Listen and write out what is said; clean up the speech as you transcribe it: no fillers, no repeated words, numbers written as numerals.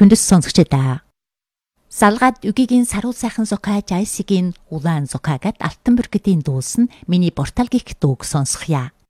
Хүндэс сонсогчдаа. Салгаад үгийн саруул сайхан зохиа Жайсигийн улаан зохиагад Алтан бүргэдийн дуулсан миний Бортал гих дууг сонсхъя.